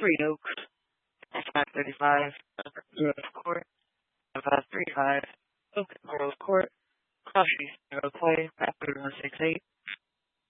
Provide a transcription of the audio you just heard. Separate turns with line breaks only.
Three Oaks, 535, Grove Court, 535, Oak Grove Court, Cross Street, Narrow Clay, 53168.